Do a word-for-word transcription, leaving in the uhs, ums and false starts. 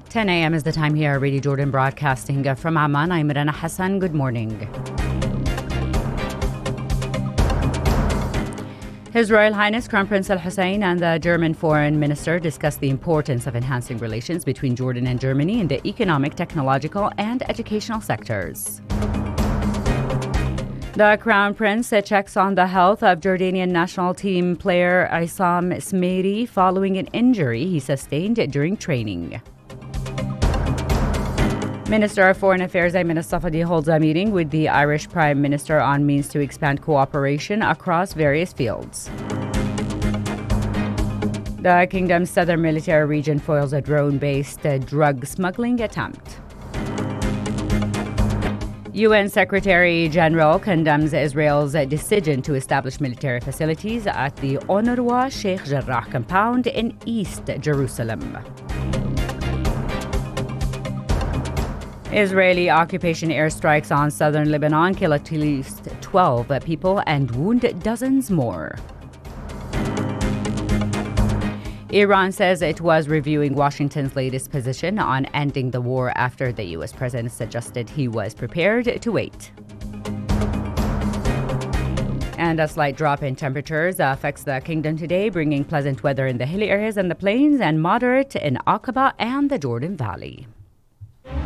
ten a.m. is the time here at Radio Jordan Broadcasting from Amman. I'm Rana Hassan. Good morning. His Royal Highness Crown Prince Al Hussein and the German Foreign Minister discussed the importance of enhancing relations between Jordan and Germany in the economic, technological, and educational sectors. The Crown Prince checks on the health of Jordanian national team player Issam Smairi following an injury he sustained during training. Minister of Foreign Affairs Ayman Al-Safadi holds a meeting with the Irish Prime Minister on means to expand cooperation across various fields. The Kingdom's southern military region foils a drone-based drug smuggling attempt. U N Secretary General condemns Israel's decision to establish military facilities at the UNRWA Sheikh Jarrah compound in East Jerusalem. Israeli occupation airstrikes on southern Lebanon kill at least twelve people and wound dozens more. Iran says it was reviewing Washington's latest position on ending the war after the U S president suggested he was prepared to wait. And a slight drop in temperatures affects the kingdom today, bringing pleasant weather in the hilly areas and the plains and moderate in Aqaba and the Jordan Valley.